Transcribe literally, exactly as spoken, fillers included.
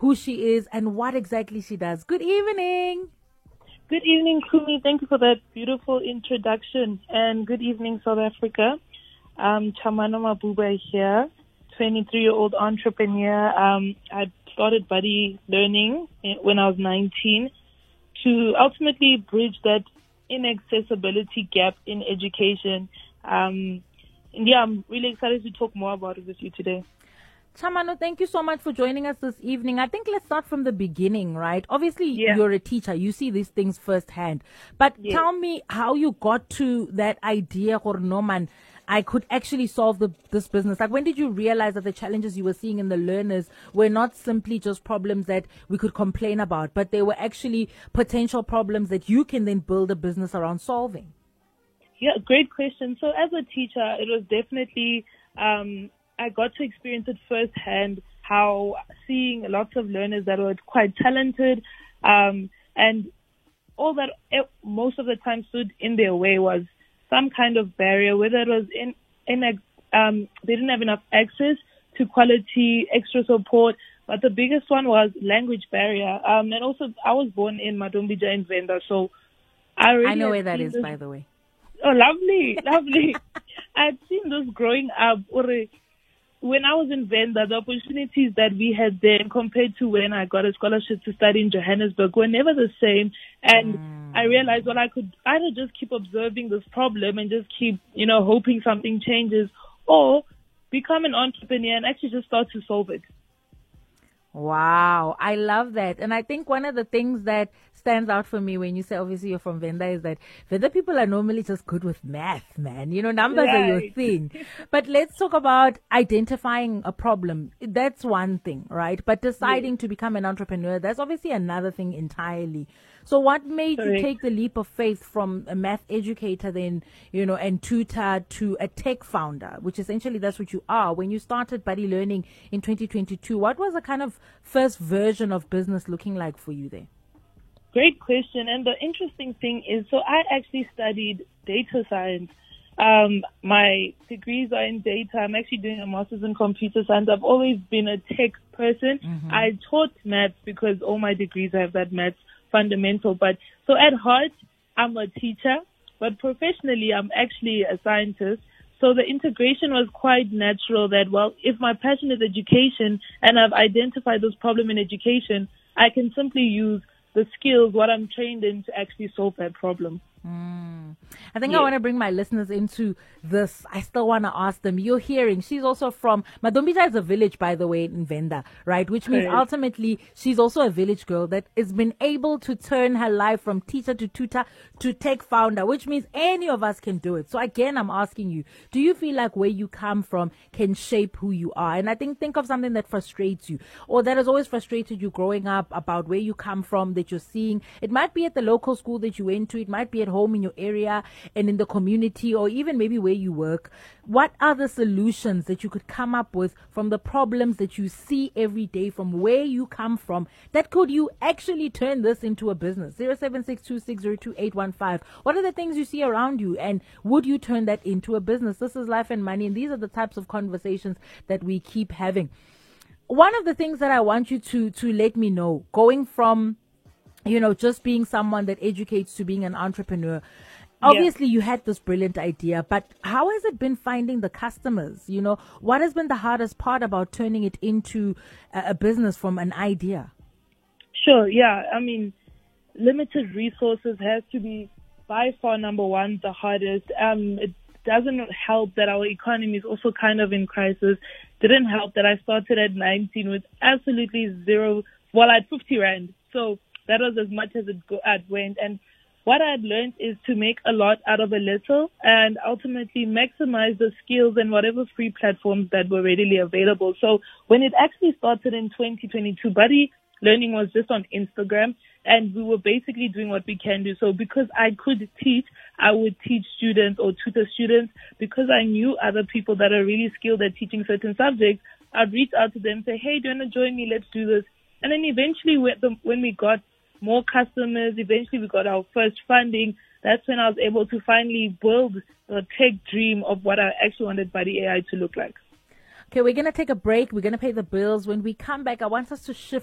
who she is and what exactly she does. Good evening. Good evening, Kumi. Thank you for that beautiful introduction. And good evening, South Africa. Um, Chamano Mabuba here, twenty-three-year-old entrepreneur. Um, I started Buddy Learning when I was nineteen to ultimately bridge that inaccessibility gap in education. Um, and yeah, I'm really excited to talk more about it with you today. Chamano, thank you so much for joining us this evening. I think let's start from the beginning, right? Obviously, Yeah. you're a teacher. You see these things firsthand. But Yes. tell me how you got to that idea, or no man, I could actually solve the, this business. Like, when did you realize that the challenges you were seeing in the learners were not simply just problems that we could complain about, but they were actually potential problems that you can then build a business around solving? Yeah, great question. So as a teacher, it was definitely, um, I got to experience it firsthand, how seeing lots of learners that were quite talented, um, and all that it, most of the time stood in their way was some kind of barrier, whether it was in, in um, they didn't have enough access to quality extra support, but the biggest one was language barrier. Um, and also, I was born in Madombija in Venda, so I already I know had where that seen is, this. by the way. Oh, lovely, lovely. I'd seen this growing up, or when I was in Venda, the opportunities that we had there compared to when I got a scholarship to study in Johannesburg were never the same. And Mm. I realized, well, I could either just keep observing this problem and just keep, you know, hoping something changes, or become an entrepreneur and actually just start to solve it. Wow, I love that. And I think one of the things that stands out for me when you say obviously you're from Venda is that Venda people are normally just good with math, man. You know, numbers are your Right. thing. But let's talk about identifying a problem. That's one thing, right? But deciding to become an entrepreneur, that's obviously another thing entirely. So what made you Correct. take the leap of faith from a math educator then, you know, and tutor to a tech founder, which essentially that's what you are. When you started Buddy Learning in twenty twenty-two, what was the kind of first version of business looking like for you there? Great question. And the interesting thing is, so I actually studied data science. Um, my degrees are in data. I'm actually doing a master's in computer science. I've always been a tech person. Mm-hmm. I taught maths because all my degrees have that maths fundamental. But so at heart, I'm a teacher, but professionally, I'm actually a scientist. So the integration was quite natural that, well, if my passion is education and I've identified this problem in education, I can simply use the skills, what I'm trained in, to actually solve that problem. Mm. I think Yes. I want to bring my listeners into this. I still want to ask them. You're hearing, she's also from, Madombija is a village, by the way, in Venda, right? Which means Correct. ultimately she's also a village girl that has been able to turn her life from teacher to tutor to tech founder, which means any of us can do it. So again, I'm asking you, do you feel like where you come from can shape who you are? And I think, think of something that frustrates you or that has always frustrated you growing up about where you come from, that you're seeing. It might be at the local school that you went to. It might be at home in your area and in the community, or even maybe where you work. What are the solutions that you could come up with from the problems that you see every day from where you come from that could you actually turn this into a business? zero seven six two six zero two eight one five. What are the things you see around you, and would you turn that into a business? This is Life and Money, and these are the types of conversations that we keep having. One of the things that I want you to to let me know, going from, you know, just being someone that educates to being an entrepreneur. Obviously, you had this brilliant idea, but how has it been finding the customers? You know, what has been the hardest part about turning it into a, a business from an idea? Sure, yeah. I mean, limited resources has to be by far number one, the hardest. Um, it doesn't help that our economy is also kind of in crisis. Didn't help that I started at nineteen with absolutely zero, well, at fifty rand. So that was as much as it, go, it went. And what I had learned is to make a lot out of a little and ultimately maximize the skills and whatever free platforms that were readily available. So when it actually started in twenty twenty-two, Buddy Learning was just on Instagram, and we were basically doing what we can do. So because I could teach, I would teach students or tutor students. Because I knew other people that are really skilled at teaching certain subjects, I'd reach out to them, say, hey, do you want to join me? Let's do this. And then eventually when we got more customers, eventually we got our first funding. That's when I was able to finally build the tech dream of what I actually wanted Buddy A I to look like. Okay, we're going to take a break. We're going to pay the bills. When we come back, I want us to shift